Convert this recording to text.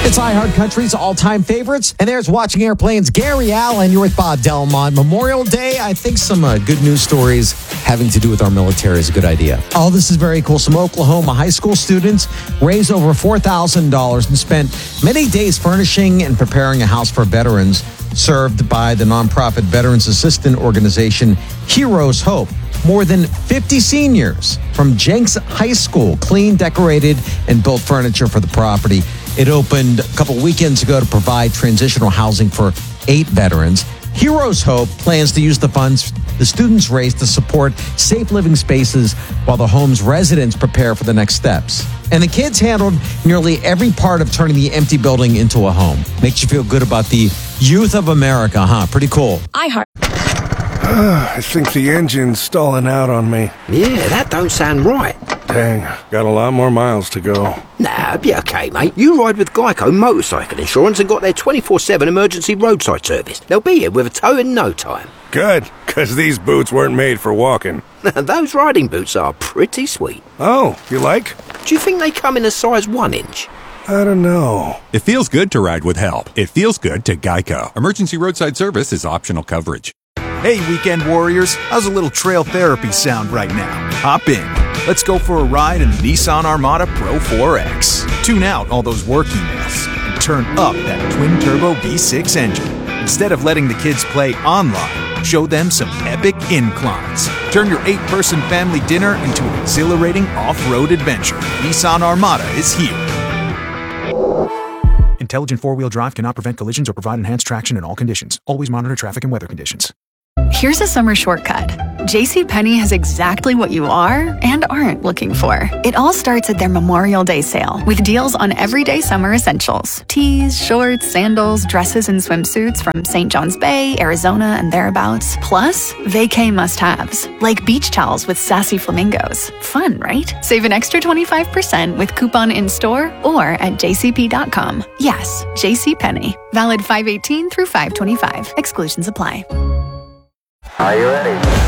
It's iHeart Country's all-time favorites. And there's Watching Airplanes. Gary Allen, you're with Bob Delmont. Memorial Day, I think some good news stories having to do with our military is a good idea. Oh, this is very cool. Some Oklahoma high school students raised over $4,000 and spent many days furnishing and preparing a house for veterans served by the nonprofit Veterans Assistance Organization Heroes Hope. More than 50 seniors from Jenks High School cleaned, decorated, and built furniture for the property. It opened a couple weekends ago to provide transitional housing for 8 veterans. Heroes Hope plans to use the funds the students raised to support safe living spaces while the home's residents prepare for the next steps. And the kids handled nearly every part of turning the empty building into a home. Makes you feel good about the youth of America, huh? Pretty cool. iHeart. I think the engine's stalling out on me. Yeah, that don't sound right. Dang, got a lot more miles to go. Nah, be okay, mate. You ride with Geico Motorcycle Insurance and got their 24/7 emergency roadside service. They'll be here with a tow in no time. Good, because these boots weren't made for walking. Those riding boots are pretty sweet. Oh, you like? Do you think they come in a size 1 inch? I don't know. It feels good to ride with help. It feels good to Geico. Emergency roadside service is optional coverage. Hey, weekend warriors, how's a little trail therapy sound right now? Hop in. Let's go for a ride in the Nissan Armada Pro 4X. Tune out all those work emails and turn up that twin-turbo V6 engine. Instead of letting the kids play online, show them some epic inclines. Turn your 8-person family dinner into an exhilarating off-road adventure. Nissan Armada is here. Intelligent four-wheel drive cannot prevent collisions or provide enhanced traction in all conditions. Always monitor traffic and weather conditions. Here's a summer shortcut. JCPenney has exactly what you are and aren't looking for. It all starts at their Memorial Day sale with deals on everyday summer essentials. Tees, shorts, sandals, dresses, and swimsuits from St. John's Bay, Arizona, and thereabouts. Plus, vacay must-haves, like beach towels with sassy flamingos. Fun, right? Save an extra 25% with coupon in-store or at jcp.com. Yes, JCPenney. Valid 5/18 through 5/25. Exclusions apply. Are you ready?